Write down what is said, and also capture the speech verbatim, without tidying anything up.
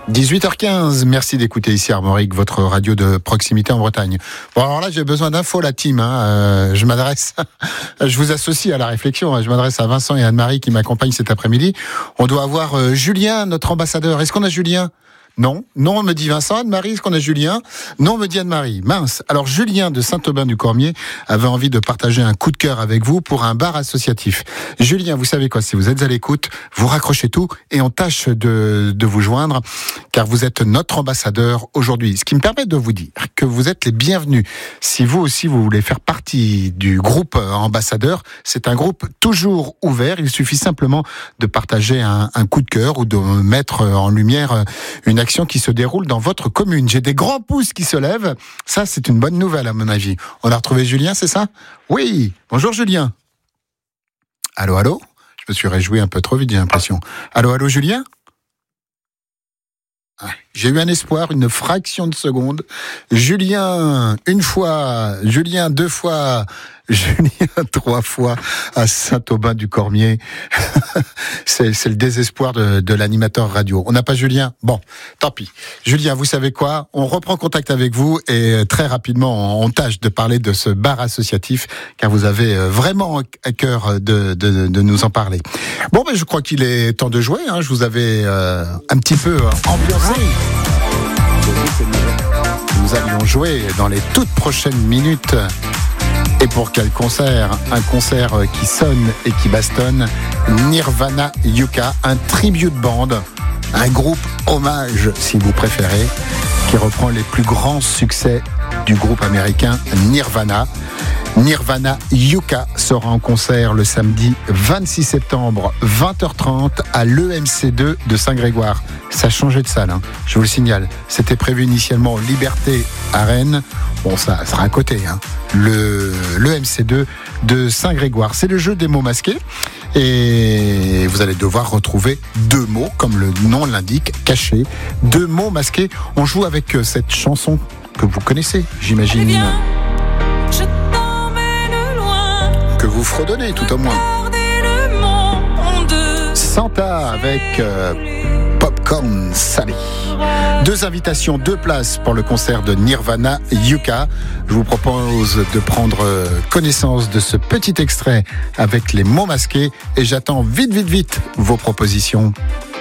dix-huit heures quinze, merci d'écouter ici Armorique, votre radio de proximité en Bretagne. Bon, alors là, j'ai besoin d'infos, la team. Hein. Euh, je m'adresse, je vous associe à la réflexion. Hein. Je m'adresse à Vincent et Anne-Marie qui m'accompagnent cet après-midi. On doit avoir euh, Julien, notre ambassadeur. Est-ce qu'on a Julien ? Non, non, me dit Vincent. Anne-Marie, est-ce qu'on a Julien ? Non, me dit Anne-Marie. Mince. Alors, Julien de Saint-Aubin-du-Cormier avait envie de partager un coup de cœur avec vous pour un bar associatif. Julien, vous savez quoi ? Si vous êtes à l'écoute, vous raccrochez tout et on tâche de, de vous joindre, car vous êtes notre ambassadeur aujourd'hui. Ce qui me permet de vous dire que vous êtes les bienvenus. Si vous aussi, vous voulez faire partie du groupe ambassadeur, c'est un groupe toujours ouvert. Il suffit simplement de partager un, un coup de cœur ou de mettre en lumière une action qui se déroule dans votre commune. J'ai des grands pouces qui se lèvent. Ça, c'est une bonne nouvelle à mon avis. On a retrouvé Julien, c'est ça ? Oui. Bonjour Julien. Allô, allô ? Je me suis réjoui un peu trop vite, j'ai l'impression. Allô, allô Julien ? J'ai eu un espoir, une fraction de seconde. Julien, une fois. Julien, deux fois. Julien, trois fois à Saint-Aubin-du-Cormier. c'est, c'est le désespoir de, de l'animateur radio. On n'a pas Julien ? Bon, tant pis. Julien, vous savez quoi ? On reprend contact avec vous et très rapidement, on tâche de parler de ce bar associatif, car vous avez vraiment à cœur de, de, de nous en parler. Bon, ben, je crois qu'il est temps de jouer. Hein. Je vous avais euh, un petit peu ambiancé. Nous allions jouer dans les toutes prochaines minutes. Et pour quel concert ? Un concert qui sonne et qui bastonne. Nirvana Yucca, un tribute band, un groupe hommage si vous préférez, qui reprend les plus grands succès du groupe américain Nirvana. Nirvana Yucca sera en concert le samedi vingt-six septembre, vingt heures trente, à l'E M C deux de Saint-Grégoire. Ça a changé de salle, hein, je vous le signale. C'était prévu initialement Liberté à Rennes. Bon, ça sera à côté, hein. Le, l'E M C deux de Saint-Grégoire. C'est le jeu des mots masqués. Et vous allez devoir retrouver deux mots, comme le nom l'indique, cachés. Deux mots masqués. On joue avec cette chanson que vous connaissez, j'imagine. Bien, je t'emmène loin, que vous fredonnez tout au moins. Santa avec euh, Popcorn Salé. Deux invitations, deux places pour le concert de Nirvana Yucca. Je vous propose de prendre connaissance de ce petit extrait avec les mots masqués et j'attends vite, vite, vite vos propositions.